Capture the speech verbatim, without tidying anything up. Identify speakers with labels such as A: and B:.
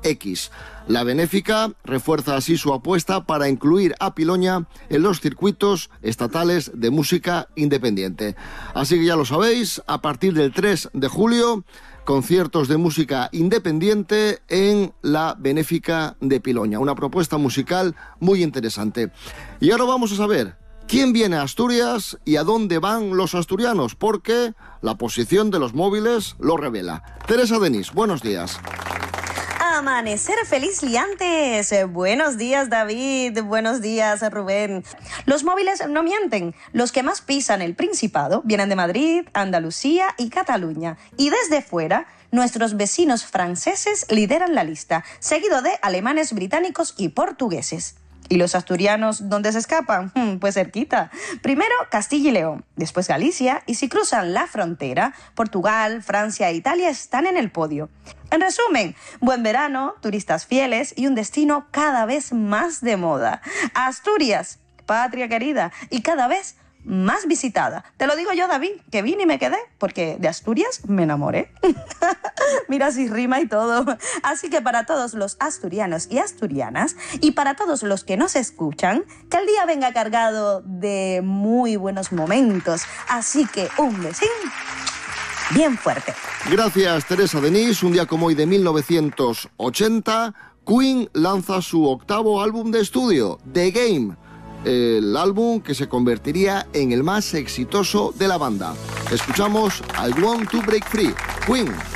A: X. La benéfica refuerza así su apuesta para incluir a Piloña en los circuitos estatales de música independiente. Así que ya lo sabéis, a partir del tres de julio, conciertos de música independiente en la benéfica de Piloña. Una propuesta musical muy interesante. Y ahora vamos a saber quién viene a Asturias y a dónde van los asturianos, porque la posición de los móviles lo revela. Teresa Denis, buenos días.
B: Amanecer feliz liantes. Buenos días, David. Buenos días, Rubén. Los móviles no mienten. Los que más pisan el Principado vienen de Madrid, Andalucía y Cataluña. Y desde fuera, nuestros vecinos franceses lideran la lista, seguido de alemanes, británicos y portugueses. ¿Y los asturianos dónde se escapan? Pues cerquita. Primero Castilla y León, después Galicia, y si cruzan la frontera, Portugal, Francia e Italia están en el podio. En resumen, buen verano, turistas fieles y un destino cada vez más de moda. Asturias, patria querida, y cada vez más visitada. Te lo digo yo, David, que vine y me quedé, porque de Asturias me enamoré. Mira si rima y todo. Así que para todos los asturianos y asturianas, y para todos los que nos escuchan, que el día venga cargado de muy buenos momentos. Así que un besín bien fuerte.
A: Gracias, Teresa Denis. Un día como hoy de mil novecientos ochenta, Queen lanza su octavo álbum de estudio, The Game. El álbum que se convertiría en el más exitoso de la banda. Escuchamos I Want to Break Free, Queen.